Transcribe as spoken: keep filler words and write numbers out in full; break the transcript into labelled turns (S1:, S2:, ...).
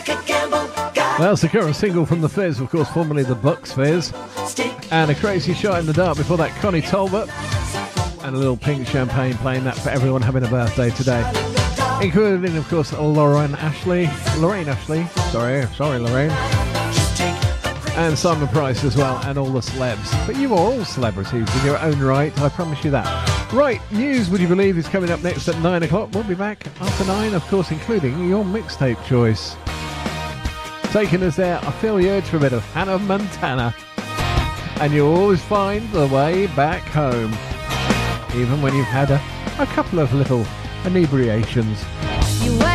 S1: That's the current single from the Fizz, of course, formerly the Bucks Fizz. And a crazy shot in the dark before that, Connie Talbot. And a little pink champagne, playing that for everyone having a birthday today. Including, of course, Lauren Ashley. Lorraine Ashley. Sorry, sorry, Lorraine. And Simon Price as well, and all the celebs. But you are all celebrities in your own right, I promise you that. Right, news, would you believe, is coming up next at nine o'clock. We'll be back after nine, of course, including your mixtape choice. Taking us there, I feel the urge for a bit of Hannah Montana. And you'll always find the way back home, even when you've had a, a couple of little inebriations.